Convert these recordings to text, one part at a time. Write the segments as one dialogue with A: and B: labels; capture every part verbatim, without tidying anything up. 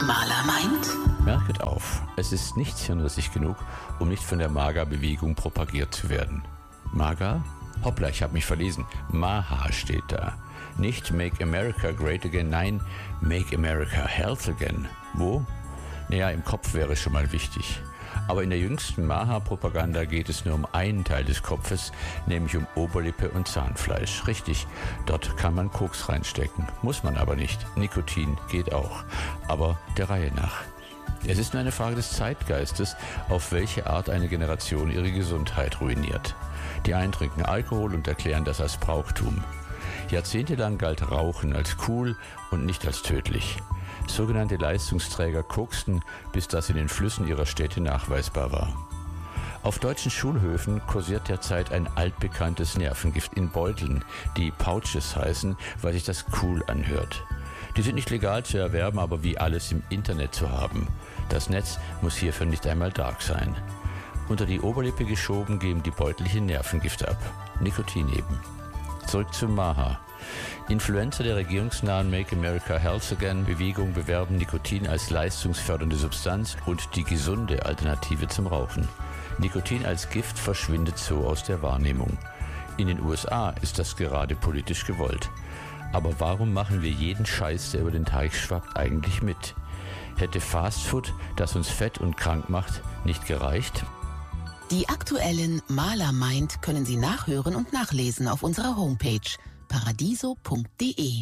A: Maler meint?
B: Merket auf, es ist nicht hirnrissig genug, um nicht von der MAGA-Bewegung propagiert zu werden. MAGA? Hoppla, ich habe mich verlesen. MAHA steht da. Nicht Make America Great Again, nein, Make America Health Again. Wo? Naja, im Kopf wäre schon mal wichtig. Aber in der jüngsten MAHA-Propaganda geht es nur um einen Teil des Kopfes, nämlich um Oberlippe und Zahnfleisch. Richtig, dort kann man Koks reinstecken. Muss man aber nicht. Nikotin geht auch. Aber der Reihe nach. Es ist nur eine Frage des Zeitgeistes, auf welche Art eine Generation ihre Gesundheit ruiniert. Die einen trinken Alkohol und erklären das als Brauchtum. Jahrzehntelang galt Rauchen als cool und nicht als tödlich. Sogenannte Leistungsträger koksten, bis das in den Flüssen ihrer Städte nachweisbar war. Auf deutschen Schulhöfen kursiert derzeit ein altbekanntes Nervengift in Beuteln, die Pouches heißen, weil sich das cool anhört. Die sind nicht legal zu erwerben, aber wie alles im Internet zu haben. Das Netz muss hierfür nicht einmal dark sein. Unter die Oberlippe geschoben geben die Beutel hier Nervengift ab. Nikotin eben. Zurück zu MAHA. Influencer der regierungsnahen Make America Health Again Bewegung bewerben Nikotin als leistungsfördernde Substanz und die gesunde Alternative zum Rauchen. Nikotin als Gift verschwindet so aus der Wahrnehmung. In den U S A ist das gerade politisch gewollt. Aber warum machen wir jeden Scheiß, der über den Teich schwappt, eigentlich mit? Hätte Fastfood, das uns fett und krank macht, nicht gereicht?
A: Die aktuellen Maler meint können Sie nachhören und nachlesen auf unserer Homepage paradiso punkt de.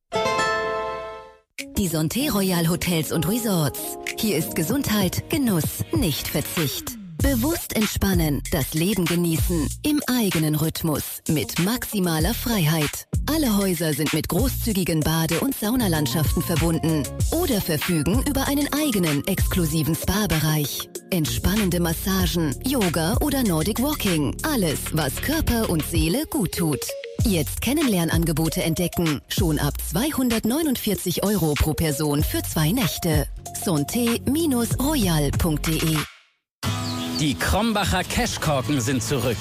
C: Die Santé Royal Hotels und Resorts. Hier ist Gesundheit, Genuss, nicht Verzicht. Bewusst entspannen, das Leben genießen, im eigenen Rhythmus, mit maximaler Freiheit. Alle Häuser sind mit großzügigen Bade- und Saunalandschaften verbunden oder verfügen über einen eigenen exklusiven Spa-Bereich. Entspannende Massagen, Yoga oder Nordic Walking. Alles, was Körper und Seele gut tut. Jetzt Kennenlernangebote entdecken. Schon ab zweihundertneunundvierzig Euro pro Person für zwei Nächte. santé royal punkt de.
D: Die Krombacher Cashkorken sind zurück.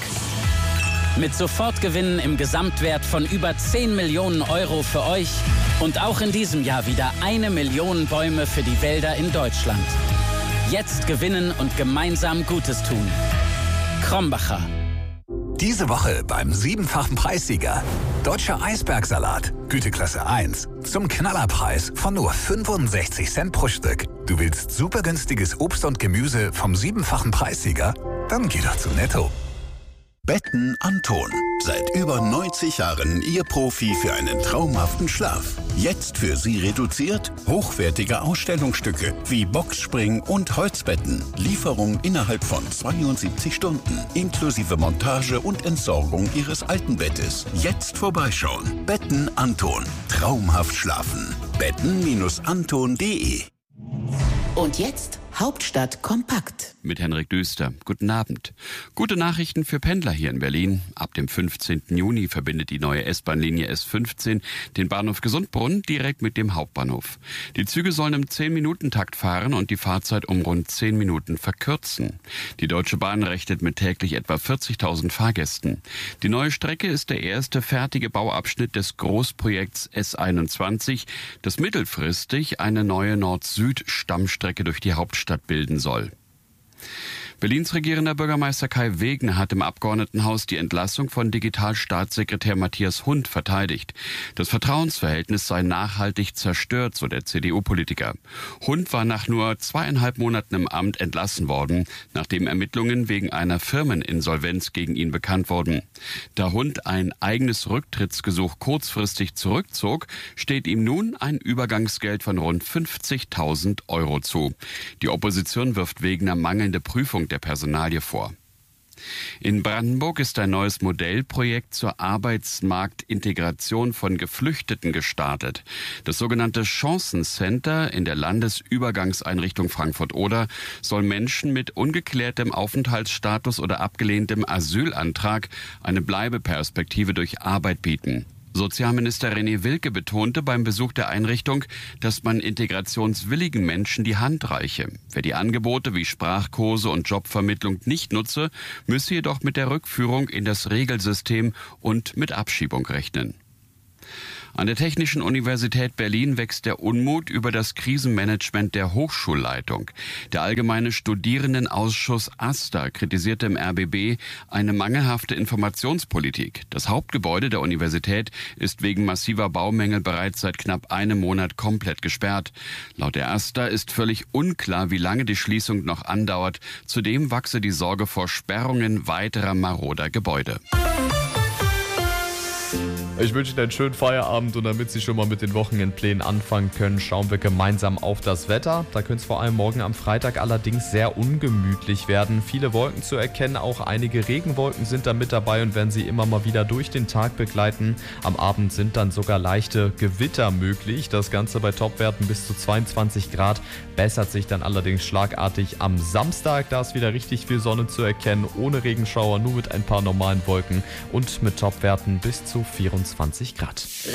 D: Mit Sofortgewinnen im Gesamtwert von über zehn Millionen Euro für euch und auch in diesem Jahr wieder eine Million Bäume für die Wälder in Deutschland. Jetzt gewinnen und gemeinsam Gutes tun. Krombacher.
E: Diese Woche beim siebenfachen Preissieger. Deutscher Eisbergsalat, Güteklasse eins. Zum Knallerpreis von nur fünfundsechzig Cent pro Stück. Du willst super günstiges Obst und Gemüse vom siebenfachen Preissieger? Dann geh doch zu Netto.
F: Betten Anton. Seit über neunzig Jahren Ihr Profi für einen traumhaften Schlaf. Jetzt für Sie reduziert hochwertige Ausstellungsstücke wie Boxspring und Holzbetten. Lieferung innerhalb von zweiundsiebzig Stunden. Inklusive Montage und Entsorgung Ihres alten Bettes. Jetzt vorbeischauen. Betten Anton. Traumhaft schlafen. betten Anton punkt de.
A: Und jetzt Hauptstadt kompakt.
G: Mit Henrik Düster. Guten Abend. Gute Nachrichten für Pendler hier in Berlin. Ab dem fünfzehnten Juni verbindet die neue S-Bahn-Linie S fünfzehn den Bahnhof Gesundbrunnen direkt mit dem Hauptbahnhof. Die Züge sollen im zehn-Minuten-Takt fahren und die Fahrzeit um rund zehn Minuten verkürzen. Die Deutsche Bahn rechnet mit täglich etwa vierzigtausend Fahrgästen. Die neue Strecke ist der erste fertige Bauabschnitt des Großprojekts S einundzwanzig, das mittelfristig eine neue Nord-Süd-Stammstrecke durch die Hauptstadt bilden soll. Berlins regierender Bürgermeister Kai Wegner hat im Abgeordnetenhaus die Entlassung von Digitalstaatssekretär Matthias Hund verteidigt. Das Vertrauensverhältnis sei nachhaltig zerstört, so der C D U-Politiker. Hund war nach nur zweieinhalb Monaten im Amt entlassen worden, nachdem Ermittlungen wegen einer Firmeninsolvenz gegen ihn bekannt wurden. Da Hund ein eigenes Rücktrittsgesuch kurzfristig zurückzog, steht ihm nun ein Übergangsgeld von rund fünfzigtausend Euro zu. Die Opposition wirft Wegner mangelnde Prüfung der Personalie vor. In Brandenburg ist ein neues Modellprojekt zur Arbeitsmarktintegration von Geflüchteten gestartet. Das sogenannte Chancencenter in der Landesübergangseinrichtung Frankfurt-Oder soll Menschen mit ungeklärtem Aufenthaltsstatus oder abgelehntem Asylantrag eine Bleibeperspektive durch Arbeit bieten. Sozialminister René Wilke betonte beim Besuch der Einrichtung, dass man integrationswilligen Menschen die Hand reiche. Wer die Angebote wie Sprachkurse und Jobvermittlung nicht nutze, müsse jedoch mit der Rückführung in das Regelsystem und mit Abschiebung rechnen. An der Technischen Universität Berlin wächst der Unmut über das Krisenmanagement der Hochschulleitung. Der Allgemeine Studierendenausschuss AStA kritisierte im R B B eine mangelhafte Informationspolitik. Das Hauptgebäude der Universität ist wegen massiver Baumängel bereits seit knapp einem Monat komplett gesperrt. Laut der AStA ist völlig unklar, wie lange die Schließung noch andauert. Zudem wachse die Sorge vor Sperrungen weiterer maroder Gebäude.
H: Ich wünsche Ihnen einen schönen Feierabend und damit Sie schon mal mit den Wochenendplänen anfangen können, schauen wir gemeinsam auf das Wetter. Da könnte es vor allem morgen am Freitag allerdings sehr ungemütlich werden. Viele Wolken zu erkennen, auch einige Regenwolken sind da mit dabei und werden Sie immer mal wieder durch den Tag begleiten. Am Abend sind dann sogar leichte Gewitter möglich. Das Ganze bei Topwerten bis zu zweiundzwanzig Grad. Bessert sich dann allerdings schlagartig am Samstag. Da ist wieder richtig viel Sonne zu erkennen, ohne Regenschauer, nur mit ein paar normalen Wolken und mit Topwerten bis zu vierundzwanzig Grad.